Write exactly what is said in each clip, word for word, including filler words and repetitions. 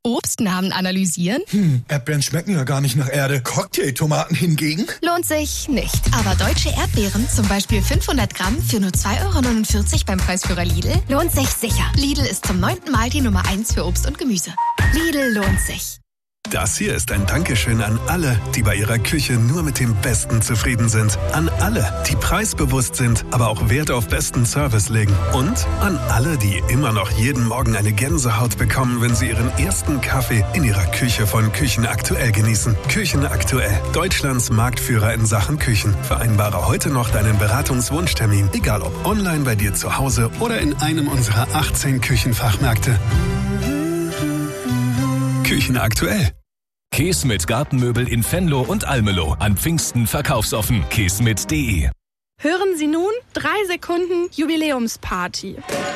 Obstnamen analysieren? Hm, Erdbeeren schmecken ja gar nicht nach Erde. Cocktailtomaten hingegen? Lohnt sich nicht. Aber deutsche Erdbeeren, zum Beispiel fünfhundert Gramm für nur zwei Euro neunundvierzig beim Preisführer Lidl, lohnt sich sicher. Lidl ist zum neunten Mal die Nummer eins für Obst und Gemüse. Lidl lohnt sich. Das hier ist ein Dankeschön an alle, die bei ihrer Küche nur mit dem Besten zufrieden sind. An alle, die preisbewusst sind, aber auch Wert auf besten Service legen. Und an alle, die immer noch jeden Morgen eine Gänsehaut bekommen, wenn sie ihren ersten Kaffee in ihrer Küche von Küchen Aktuell genießen. Küchen Aktuell, Deutschlands Marktführer in Sachen Küchen. Vereinbare heute noch deinen Beratungswunschtermin, egal ob online bei dir zu Hause oder in einem unserer achtzehn Küchenfachmärkte. Küchen Aktuell. Keesmit Gartenmöbel in Venlo und Almelo. An Pfingsten verkaufsoffen. keesmit punkt de. Hören Sie nun drei Sekunden Jubiläumsparty.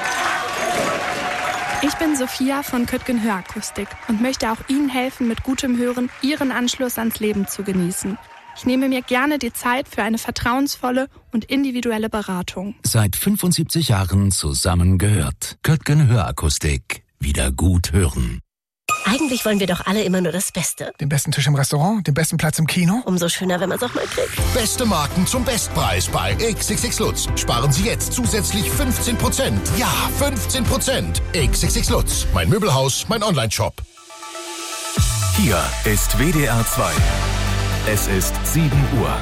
Ich bin Sophia von Köttgen Hörakustik und möchte auch Ihnen helfen, mit gutem Hören Ihren Anschluss ans Leben zu genießen. Ich nehme mir gerne die Zeit für eine vertrauensvolle und individuelle Beratung. Seit fünfundsiebzig Jahren zusammengehört. Köttgen Hörakustik. Wieder gut hören. Eigentlich wollen wir doch alle immer nur das Beste. Den besten Tisch im Restaurant, den besten Platz im Kino. Umso schöner, wenn man es auch mal kriegt. Beste Marken zum Bestpreis bei X X X Lutz. Sparen Sie jetzt zusätzlich fünfzehn Prozent. Ja, fünfzehn Prozent. X X X Lutz. Mein Möbelhaus, mein Online-Shop. Hier ist W D R zwei. Es ist sieben Uhr.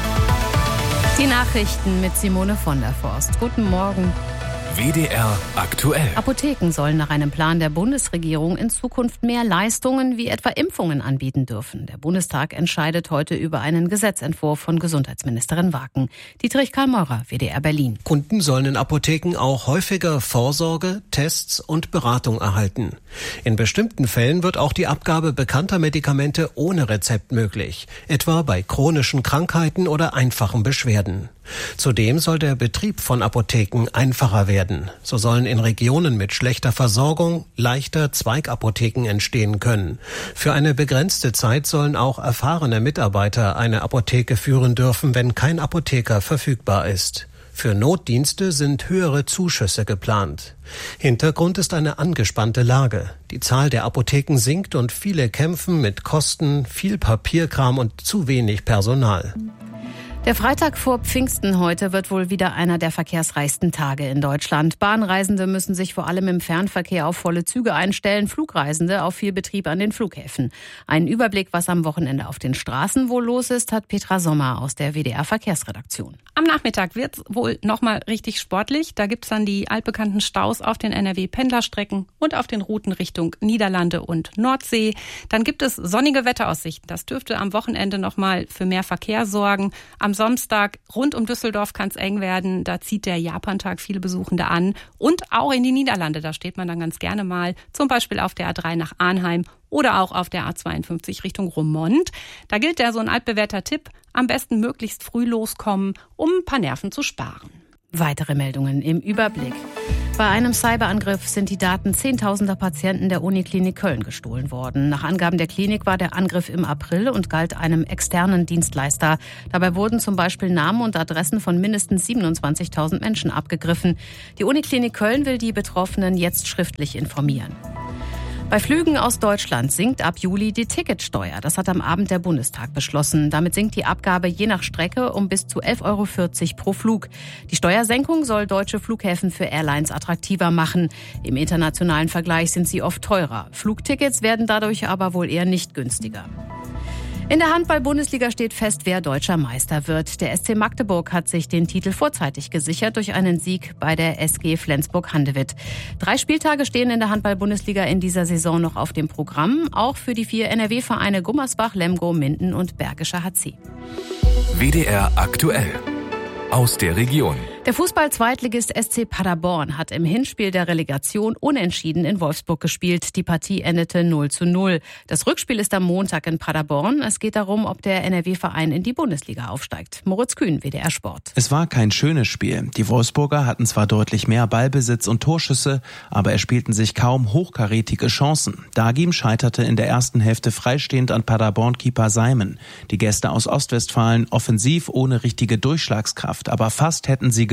Die Nachrichten mit Simone von der Forst. Guten Morgen. W D R aktuell. Apotheken sollen nach einem Plan der Bundesregierung in Zukunft mehr Leistungen wie etwa Impfungen anbieten dürfen. Der Bundestag entscheidet heute über einen Gesetzentwurf von Gesundheitsministerin Waken. Dietrich Karl-Meurer, W D R Berlin. Kunden sollen in Apotheken auch häufiger Vorsorge, Tests und Beratung erhalten. In bestimmten Fällen wird auch die Abgabe bekannter Medikamente ohne Rezept möglich, etwa bei chronischen Krankheiten oder einfachen Beschwerden. Zudem soll der Betrieb von Apotheken einfacher werden. So sollen in Regionen mit schlechter Versorgung leichter Zweigapotheken entstehen können. Für eine begrenzte Zeit sollen auch erfahrene Mitarbeiter eine Apotheke führen dürfen, wenn kein Apotheker verfügbar ist. Für Notdienste sind höhere Zuschüsse geplant. Hintergrund ist eine angespannte Lage. Die Zahl der Apotheken sinkt und viele kämpfen mit Kosten, viel Papierkram und zu wenig Personal. Der Freitag vor Pfingsten heute wird wohl wieder einer der verkehrsreichsten Tage in Deutschland. Bahnreisende müssen sich vor allem im Fernverkehr auf volle Züge einstellen, Flugreisende auf viel Betrieb an den Flughäfen. Einen Überblick, was am Wochenende auf den Straßen wohl los ist, hat Petra Sommer aus der W D R Verkehrsredaktion. Am Nachmittag wird's wohl nochmal richtig sportlich. Da gibt's dann die altbekannten Staus auf den N R W-Pendlerstrecken und auf den Routen Richtung Niederlande und Nordsee. Dann gibt es sonnige Wetteraussichten. Das dürfte am Wochenende nochmal für mehr Verkehr sorgen. Am Samstag rund um Düsseldorf kann es eng werden. Da zieht der Japantag viele Besuchende an. Und auch in die Niederlande. Da steht man dann ganz gerne mal, zum Beispiel auf der A drei nach Arnheim oder auch auf der A zweiundfünfzig Richtung Roermond. Da gilt ja so ein altbewährter Tipp, am besten möglichst früh loskommen, um ein paar Nerven zu sparen. Weitere Meldungen im Überblick. Bei einem Cyberangriff sind die Daten zehntausender Patienten der Uniklinik Köln gestohlen worden. Nach Angaben der Klinik war der Angriff im April und galt einem externen Dienstleister. Dabei wurden zum Beispiel Namen und Adressen von mindestens siebenundzwanzigtausend Menschen abgegriffen. Die Uniklinik Köln will die Betroffenen jetzt schriftlich informieren. Bei Flügen aus Deutschland sinkt ab Juli die Ticketsteuer. Das hat am Abend der Bundestag beschlossen. Damit sinkt die Abgabe je nach Strecke um bis zu elf Euro vierzig pro Flug. Die Steuersenkung soll deutsche Flughäfen für Airlines attraktiver machen. Im internationalen Vergleich sind sie oft teurer. Flugtickets werden dadurch aber wohl eher nicht günstiger. In der Handball-Bundesliga steht fest, wer deutscher Meister wird. Der S C Magdeburg hat sich den Titel vorzeitig gesichert durch einen Sieg bei der S G Flensburg-Handewitt. Drei Spieltage stehen in der Handball-Bundesliga in dieser Saison noch auf dem Programm, auch für die vier N R W-Vereine Gummersbach, Lemgo, Minden und Bergischer H C. W D R aktuell. Aus der Region. Der Fußball-Zweitligist S C Paderborn hat im Hinspiel der Relegation unentschieden in Wolfsburg gespielt. Die Partie endete null zu null. Das Rückspiel ist am Montag in Paderborn. Es geht darum, ob der N R W-Verein in die Bundesliga aufsteigt. Moritz Kühn, W D R Sport. Es war kein schönes Spiel. Die Wolfsburger hatten zwar deutlich mehr Ballbesitz und Torschüsse, aber erspielten sich kaum hochkarätige Chancen. Dagim scheiterte in der ersten Hälfte freistehend an Paderborn-Keeper Seimen. Die Gäste aus Ostwestfalen offensiv ohne richtige Durchschlagskraft, aber fast hätten sie gewonnen.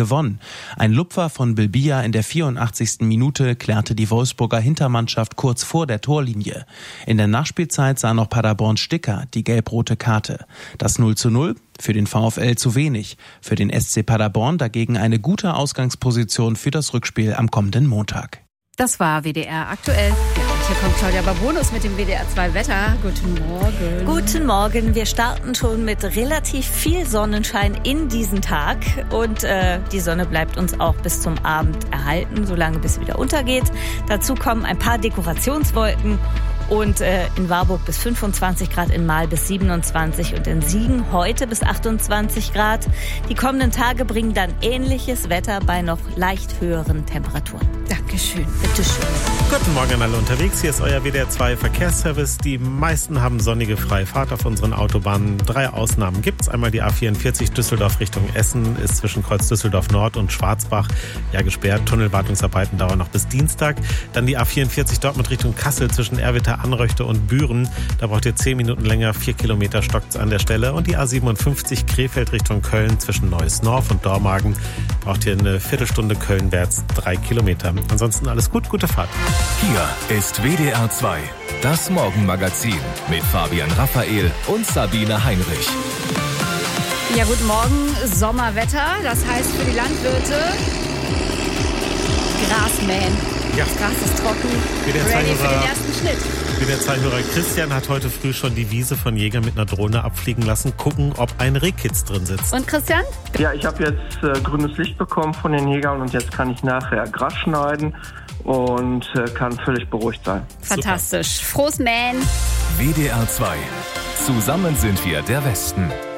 gewonnen. Ein Lupfer von Bilbia in der vierundachtzigsten Minute klärte die Wolfsburger Hintermannschaft kurz vor der Torlinie. In der Nachspielzeit sah noch Paderborn Sticker die gelb-rote Karte. Das null zu null für den VfL zu wenig. Für den S C Paderborn dagegen eine gute Ausgangsposition für das Rückspiel am kommenden Montag. Das war W D R aktuell. Ja, und hier kommt Claudia Babonus mit dem W D R zwei Wetter. Guten Morgen. Guten Morgen. Wir starten schon mit relativ viel Sonnenschein in diesen Tag. Und äh, die Sonne bleibt uns auch bis zum Abend erhalten, solange bis sie wieder untergeht. Dazu kommen ein paar Dekorationswolken. Und äh, in Warburg bis fünfundzwanzig Grad, in Mahl bis siebenundzwanzig und in Siegen heute bis achtundzwanzig Grad. Die kommenden Tage bringen dann ähnliches Wetter bei noch leicht höheren Temperaturen. Dankeschön. Bitteschön. Guten Morgen an alle unterwegs. Hier ist euer W D R zwei Verkehrsservice. Die meisten haben sonnige freie Fahrt auf unseren Autobahnen. Drei Ausnahmen gibt's. Einmal die A vierundvierzig Düsseldorf Richtung Essen ist zwischen Kreuz Düsseldorf Nord und Schwarzbach ja gesperrt. Tunnelwartungsarbeiten dauern noch bis Dienstag. Dann die A vierundvierzig Dortmund Richtung Kassel zwischen Erwitter, Anröchte und Büren. Da braucht ihr zehn Minuten länger. Vier Kilometer stockt's an der Stelle. Und die A siebenundfünfzig Krefeld Richtung Köln zwischen Neuss-Norf und Dormagen braucht ihr eine Viertelstunde Kölnwärts. Drei Kilometer. Ansonsten alles gut. Gute Fahrt. Hier ist W D R zwei, das Morgenmagazin mit Fabian Raphael und Sabine Heinrich. Ja, guten Morgen. Sommerwetter, das heißt für die Landwirte Gras mähen. Ja. Das Gras ist trocken, ready für den ersten Schnitt. W D R zwei-Hörer Christian hat heute früh schon die Wiese von Jägern mit einer Drohne abfliegen lassen. Gucken, ob ein Rehkitz drin sitzt. Und Christian? Ja, ich habe jetzt äh, grünes Licht bekommen von den Jägern und jetzt kann ich nachher Gras schneiden und äh, kann völlig beruhigt sein. Fantastisch. Super. Frohes Mähen. W D R zwei. Zusammen sind wir der Westen.